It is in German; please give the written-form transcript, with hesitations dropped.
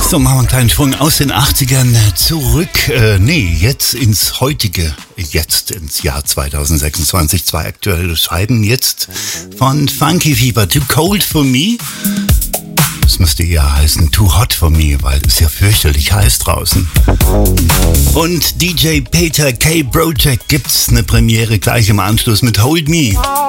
So, machen wir einen kleinen Sprung aus den 80ern zurück. Jetzt ins heutige, jetzt ins Jahr 2026. 2 aktuelle Scheiben jetzt von Funky Fever. Too Cold for Me. Das müsste eher heißen Too Hot for Me, weil es ja fürchterlich heiß draußen. Und DJ Peter K. Project gibt's eine Premiere gleich im Anschluss mit Hold Me.